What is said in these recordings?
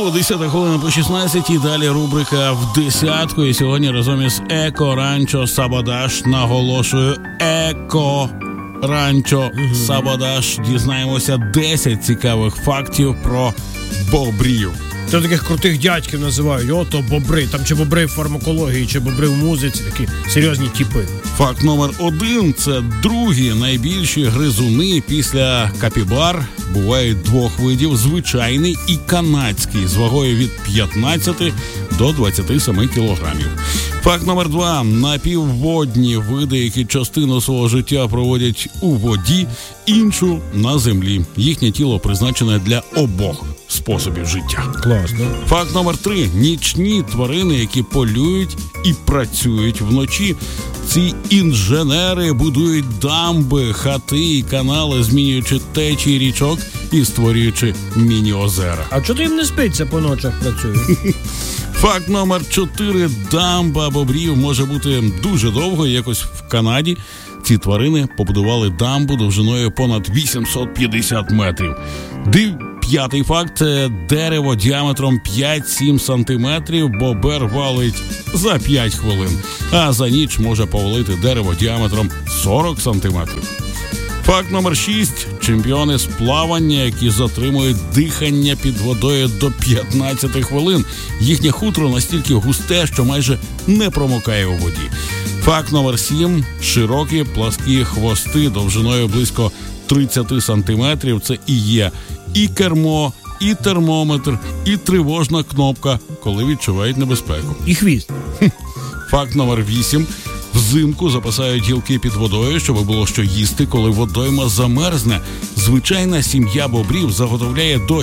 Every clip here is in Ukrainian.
Знову 10 хвилина по 16 і далі рубрика в десятку. І сьогодні разом із Еко Ранчо Сабадаш, наголошую, Еко Ранчо Сабадаш, дізнаємося 10 цікавих фактів про бобрів. Це таких крутих дядьків називають, ото бобри, там чи бобри в фармакології, чи бобри в музиці, такі серйозні типи. Факт номер 1 – це другі найбільші гризуни після капібар. Бувають двох видів – звичайний і канадський, з вагою від 15 до 27 кілограмів. Факт номер 2 – напівводні види, які частину свого життя проводять у воді, іншу – на землі. Їхнє тіло призначене для обох способів життя. Класно. Факт номер 3 – нічні тварини, які полюють і працюють вночі. Ці інженери будують дамби, хати і канали, змінюючи течії річок і створюючи міні-озера. А чого їм не спиться по ночах працюють? Факт номер 4 – дамба бобрів може бути дуже довгою. Якось в Канаді ці тварини побудували дамбу довжиною понад 850 метрів. П'ятий факт – це дерево діаметром 5-7 сантиметрів бобер валить за 5 хвилин, а за ніч може повалити дерево діаметром 40 сантиметрів. Факт номер 6 – чемпіони з плавання, які затримують дихання під водою до 15 хвилин. Їхнє хутро настільки густе, що майже не промокає у воді. Факт номер 7 – широкі пласкі хвости довжиною близько 30 сантиметрів. Це і є і кермо, і термометр, і тривожна кнопка, коли відчувають небезпеку. І хвіст. Факт номер 8. Взимку запасають гілки під водою, щоб було що їсти, коли водойма замерзне. Звичайна сім'я бобрів заготовляє до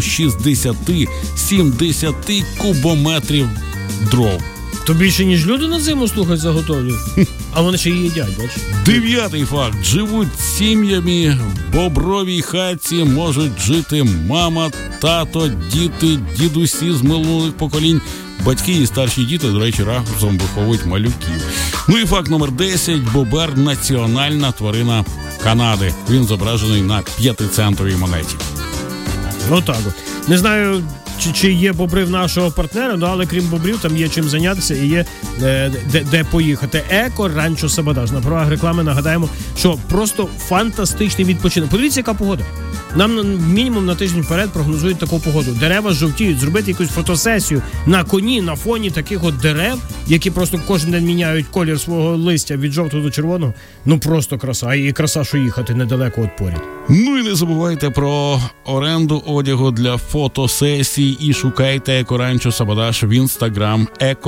60-70 кубометрів дров. То більше, ніж люди на зиму, слухай, заготовлюють. А вони ще й їдять, бачиш? 9-й факт. Живуть сім'ями. В бобровій хатці можуть жити мама, тато, діти, дідусі з минулих поколінь. Батьки і старші діти, до речі, разом виховують малюків. Ну і факт номер 10. Бобер – національна тварина Канади. Він зображений на 5-центовій монеті. Отак от. Не знаю, чи є бобри в нашого партнера, але крім бобрів там є чим зайнятися і є де поїхати. Еко Ранчо Сабадаш. На правах реклами нагадаємо, що просто фантастичний відпочинок. Подивіться, яка погода. Нам мінімум на тиждень вперед прогнозують таку погоду. Дерева жовтіють, зробити якусь фотосесію на коні, на фоні таких от дерев, які просто кожен день міняють колір свого листя від жовтого до червоного. Ну просто краса. І краса, що їхати недалеко от поряд. Ну і не забувайте про оренду одягу для фотосесій і шукайте Еко Ранчо Сабадаш в Інстаграм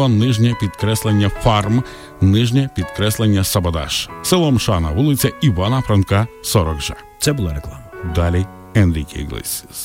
_farm _Сабадаш. Село Мшана, вулиця Івана Франка, 40Ж. Це була реклама. Далі Енріке Іглесіас.